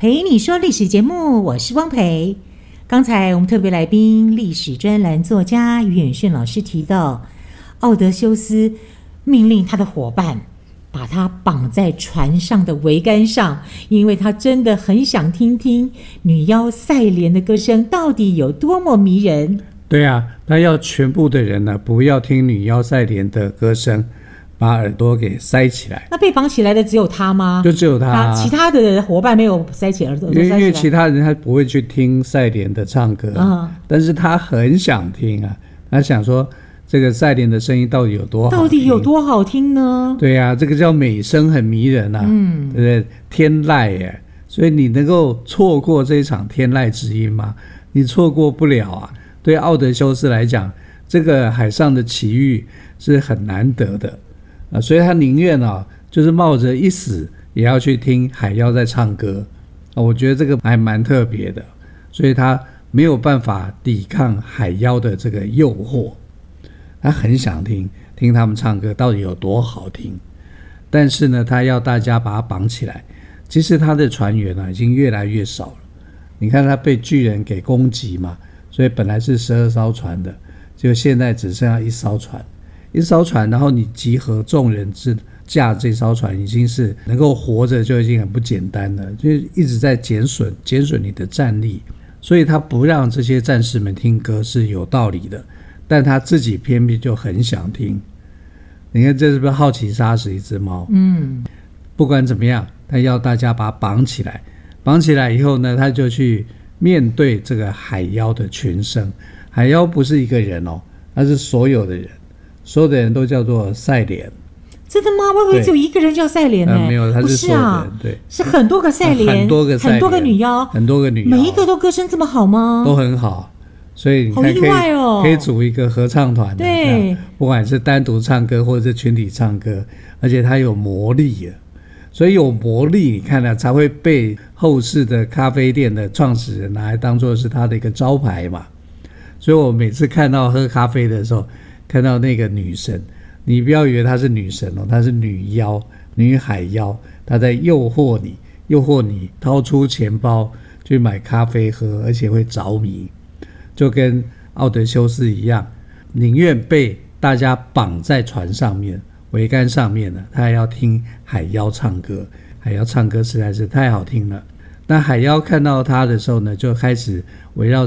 陪你说历史节目，我是汪培。刚才我们特别来宾历史专栏作家于远炫老师提到，奥德修斯命令他的伙伴把他绑在船上的桅杆上，因为他真的很想听听女妖赛莲的歌声到底有多么迷人。 对啊，他要全部的人呢不要听女妖赛莲的歌声，把耳朵给塞起来。 那被绑起来的只有他吗？ 就只有他， 其他的伙伴没有塞起耳朵， 因为其他人他不会去听赛莲的唱歌，但是他很想听啊，他想说这个赛莲的声音到底有多好听， 到底有多好听呢？ 对啊，这个叫美声很迷人啊，对不对？天籁耶，所以你能够错过这一场天籁之音吗？你错过不了啊。对奥德修斯来讲，这个海上的奇遇是很难得的所以他宁愿就是冒着一死也要去听海妖在唱歌我觉得这个还蛮特别的，所以他没有办法抵抗海妖的这个诱惑，他很想听他们唱歌到底有多好听，但是呢，他要大家把他绑起来。其实他的船员已经越来越少了，你看他被巨人给攻击嘛，所以本来是12艘船的，就现在只剩下一艘船，然后你集合众人之驾这艘船已经是能够活着就已经很不简单了，就一直在减损你的战力，所以他不让这些战士们听歌是有道理的，但他自己偏偏就很想听。你看这是不是好奇杀死一只猫？不管怎么样，他要大家把它绑起来以后呢，他就去面对这个海妖的群生。海妖不是一个人他是所有的人都叫做赛莲。 真的吗？我以为只有一个人叫赛莲呢。 没有，他是所有的人，对， 是很多个赛莲， 很多个女妖，每一个都歌声这么好吗？ 都很好，所以你看可以组一个合唱团的，对，不管是单独唱歌或者是群体唱歌，而且它有魔力所以有魔力，你看了才会被后世的咖啡店的创始人拿来当作是他的一个招牌嘛。所以我每次看到喝咖啡的时候，看到那个女神，你不要以为她是女神她是女妖，女海妖，她在诱惑你掏出钱包去买咖啡喝，而且会着迷，就跟奥德修斯一样，宁愿被大家绑在船上面桅杆上面他还要听海妖唱歌。海妖唱歌实在是太好听了。那海妖看到他的时候呢，就开始围绕